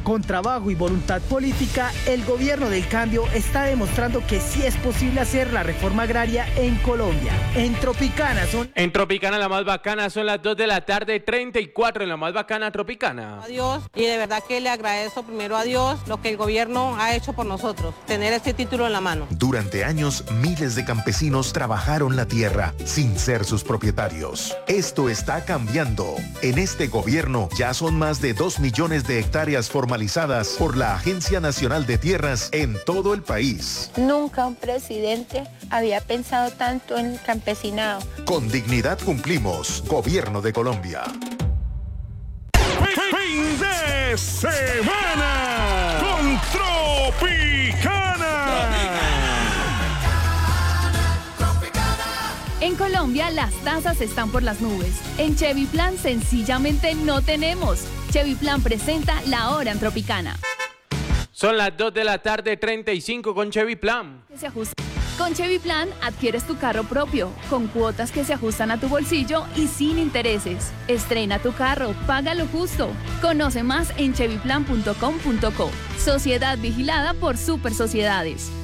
Con trabajo y voluntad política, el gobierno del cambio está demostrando que sí es posible hacer la reforma agraria en Colombia. En Tropicana la más bacana son las 2 de la tarde, 34 en la más bacana Tropicana. Adiós, y de verdad que le agradezco primero a Dios lo que el gobierno ha hecho por nosotros, tener este título en la mano. Durante años, miles de campesinos trabajaron la tierra sin ser sus propietarios. Esto está cambiando. En este gobierno ya son más de 2 millones de hectáreas formalizadas por la Agencia Nacional de Tierras en todo el país. Nunca un presidente había pensado tanto en el campesinado. Con dignidad cumplimos. Gobierno de Colombia. ¡Fin de semana con Tropicana! En Colombia las tasas están por las nubes. En Chevy Plan sencillamente no tenemos. Chevy Plan presenta La Hora en Tropicana. Son las 2 de la tarde, 35 con Chevy Plan. Con Chevy Plan adquieres tu carro propio, con cuotas que se ajustan a tu bolsillo y sin intereses. Estrena tu carro, paga lo justo. Conoce más en chevyplan.com.co. Sociedad vigilada por Super Sociedades.